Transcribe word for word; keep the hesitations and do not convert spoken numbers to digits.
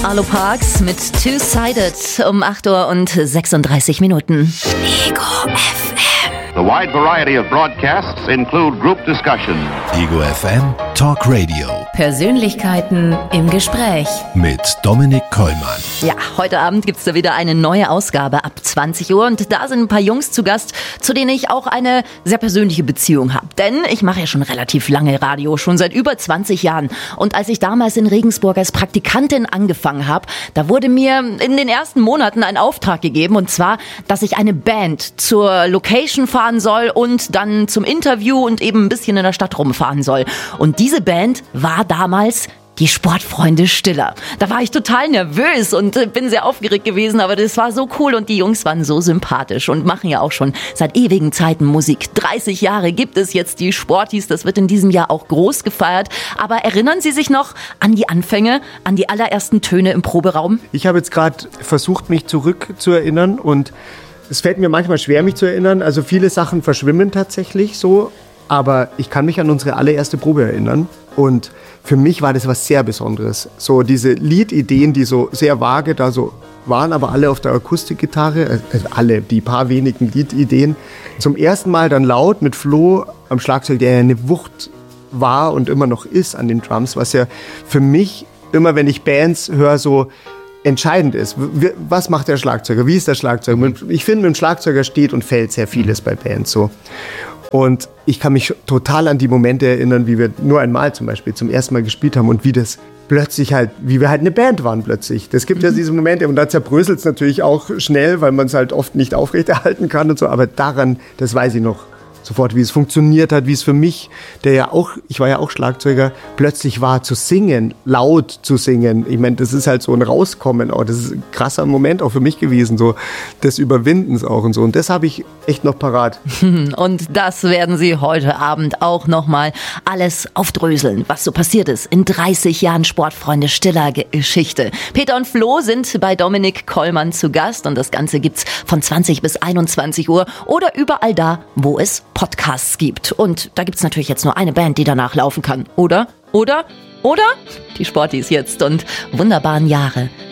Arlo Parks mit Two-Sided um acht Uhr und sechsunddreißig Minuten. Ego F M. The wide variety of broadcasts include group discussion. Ego F M Talk Radio. Persönlichkeiten im Gespräch. Mit Dominik Kollmann. Ja, heute Abend gibt's da wieder eine neue Ausgabe ab zwanzig Uhr und da sind ein paar Jungs zu Gast, zu denen ich auch eine sehr persönliche Beziehung habe. Denn ich mache ja schon relativ lange Radio, schon seit über zwanzig Jahren. Und als ich damals in Regensburg als Praktikantin angefangen habe, da wurde mir in den ersten Monaten ein Auftrag gegeben, und zwar, dass ich eine Band zur Location fahren soll und dann zum Interview und eben ein bisschen in der Stadt rumfahren soll. Und diese Band war damals die Sportfreunde Stiller. Da war ich total nervös und bin sehr aufgeregt gewesen, aber das war so cool und die Jungs waren so sympathisch und machen ja auch schon seit ewigen Zeiten Musik. dreißig Jahre gibt es jetzt die Sporties, das wird in diesem Jahr auch groß gefeiert. Aber erinnern Sie sich noch an die Anfänge, an die allerersten Töne im Proberaum? Ich habe jetzt gerade versucht, mich zurückzuerinnern, und es fällt mir manchmal schwer, mich zu erinnern. Also viele Sachen verschwimmen tatsächlich so, aber ich kann mich an unsere allererste Probe erinnern. Und für mich war das was sehr Besonderes. So diese Liedideen, die so sehr vage da so waren, aber alle auf der Akustikgitarre, also alle, die paar wenigen Liedideen. Zum ersten Mal dann laut mit Flo am Schlagzeug, der ja eine Wucht war und immer noch ist an den Drums, was ja für mich immer, wenn ich Bands höre, so entscheidend ist. Was macht der Schlagzeuger? Wie ist der Schlagzeuger? Ich finde, mit dem Schlagzeuger steht und fällt sehr vieles bei Bands so. Und ich kann mich total an die Momente erinnern, wie wir nur einmal zum Beispiel zum ersten Mal gespielt haben und wie das plötzlich halt, wie wir halt eine Band waren plötzlich. Das gibt ja diese Momente und da zerbröselt es natürlich auch schnell, weil man es halt oft nicht aufrechterhalten kann und so. Aber daran, das weiß ich noch sofort, wie es funktioniert hat, wie es für mich, der ja auch, ich war ja auch Schlagzeuger, plötzlich war zu singen, laut zu singen. Ich meine, das ist halt so ein Rauskommen auch. Das ist ein krasser Moment auch für mich gewesen, so des Überwindens auch und so. Und das habe ich echt noch parat. Und das werden Sie heute Abend auch nochmal alles aufdröseln, was so passiert ist in dreißig Jahren Sportfreunde Stiller Geschichte. Peter und Flo sind bei Dominik Kollmann zu Gast und das Ganze gibt's von zwanzig bis einundzwanzig Uhr oder überall da, wo es Podcasts gibt. Und da gibt's natürlich jetzt nur eine Band, die danach laufen kann. Oder? Oder? Oder? Die Sporties jetzt und wunderbaren Jahre